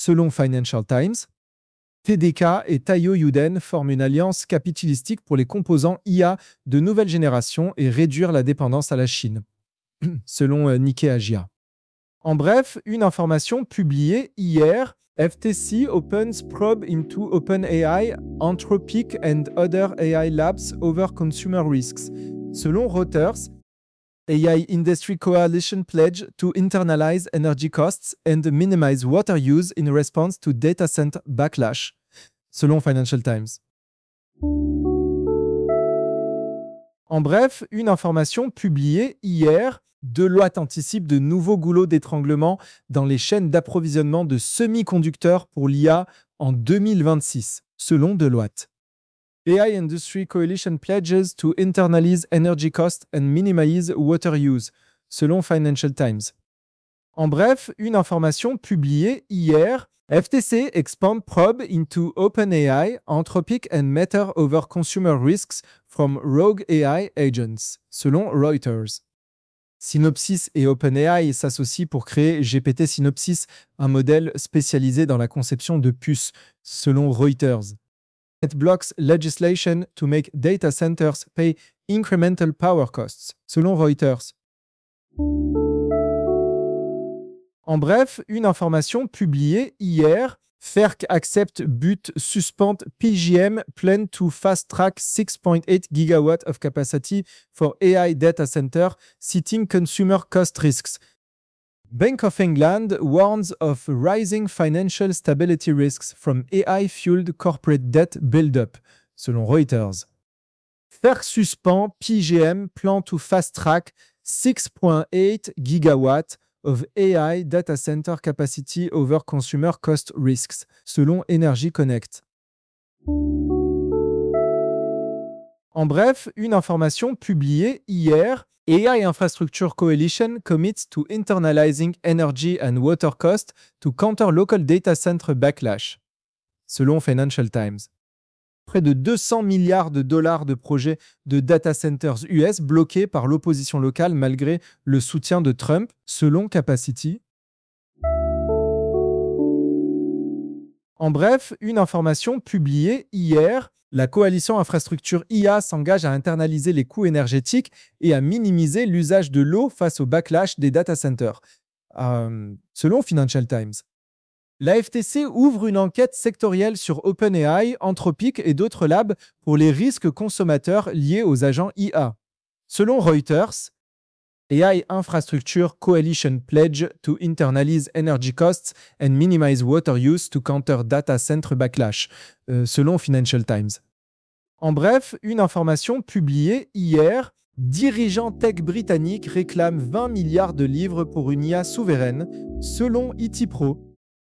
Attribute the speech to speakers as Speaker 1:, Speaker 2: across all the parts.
Speaker 1: Selon Financial Times, TDK et Taiyo Yuden forment une alliance capitalistique pour les composants IA de nouvelle génération et réduire la dépendance à la Chine, selon Nikkei Asia. En bref, une information publiée hier, FTC opens probe into OpenAI, Anthropic and other AI labs over consumer risks. Selon Reuters, AI Industry Coalition pledge to internalize energy costs and minimize water use in response to data center backlash, selon Financial Times. En bref, une information publiée hier, Deloitte anticipe de nouveaux goulots d'étranglement dans les chaînes d'approvisionnement de semi-conducteurs pour l'IA en 2026, selon Deloitte. AI Industry Coalition pledges to internalize energy costs and minimize water use, selon Financial Times. En bref, une information publiée hier, FTC expand probe into OpenAI, Anthropic and Meta over consumer risks from rogue AI agents, selon Reuters. Synopsys et OpenAI s'associent pour créer GPT Synopsys, un modèle spécialisé dans la conception de puces, selon Reuters. It blocks legislation to make data centers pay incremental power costs, selon Reuters. En bref, une information publiée hier, FERC accepte but suspend PJM plan to fast-track 6.8 GW of capacity for AI data center, citing consumer cost risks. Bank of England warns of rising financial stability risks from AI-fueled corporate debt build-up, selon Reuters. FERC suspend PJM plan to fast-track 6.8 GW of AI data center capacity over consumer cost risks, selon Energy Connect. En bref, une information publiée hier, AI Infrastructure Coalition commits to internalizing energy and water costs to counter local data center backlash, selon Financial Times. Près de 200 milliards de dollars de projets de data centers US bloqués par l'opposition locale malgré le soutien de Trump, selon Capacity. En bref, une information publiée hier, la coalition infrastructure IA s'engage à internaliser les coûts énergétiques et à minimiser l'usage de l'eau face au backlash des data centers, selon Financial Times. La FTC ouvre une enquête sectorielle sur OpenAI, Anthropic et d'autres labs pour les risques consommateurs liés aux agents IA. Selon Reuters, AI Infrastructure Coalition pledge to internalize energy costs and minimize water use to counter data center backlash, selon Financial Times. En bref, une information publiée hier, dirigeants tech britanniques réclament 20 milliards de livres pour une IA souveraine, selon ETPro.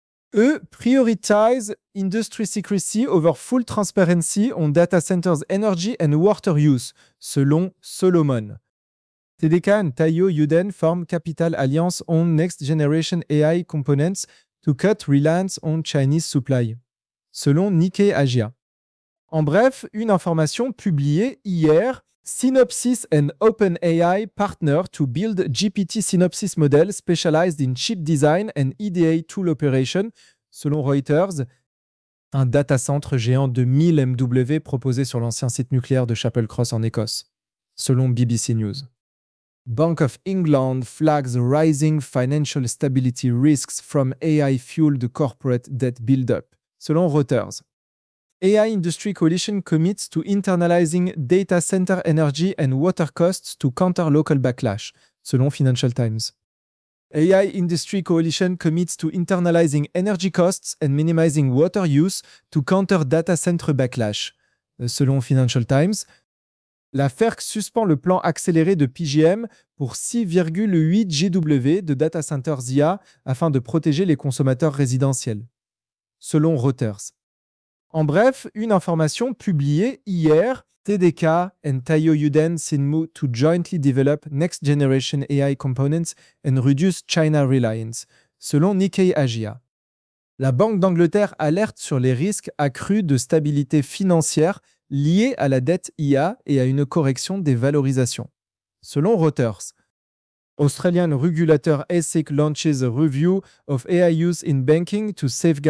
Speaker 1: Eux prioritize industry secrecy over full transparency on data centers energy and water use, selon Solomon. TDK and Taiyo Yuden form Capital Alliance on Next Generation AI Components to cut reliance on Chinese supply, selon Nikkei Asia. En bref, une information publiée hier, Synopsys and OpenAI partner to build GPT Synopsys model specialized in chip design and EDA tool operation, selon Reuters. Un data center géant de 1000 MW proposé sur l'ancien site nucléaire de Chapel Cross en Écosse, selon BBC News. Bank of England flags rising financial stability risks from AI-fueled corporate debt build-up, selon Reuters. AI Industry Coalition commits to internalizing data center energy and water costs to counter local backlash, selon Financial Times. AI Industry Coalition commits to internalizing energy costs and minimizing water use to counter data center backlash, selon Financial Times. La FERC suspend le plan accéléré de PJM pour 6,8 GW de data centers IA afin de protéger les consommateurs résidentiels, selon Reuters. En bref, une information publiée hier, TDK and Taiyo Yuden Sinmu to jointly develop next-generation AI components and reduce China reliance, selon Nikkei Asia. La Banque d'Angleterre alerte sur les risques accrus de stabilité financière liés à la dette IA et à une correction des valorisations, selon Reuters. Australian regulator ASIC launches a review of AI use in banking to safeguard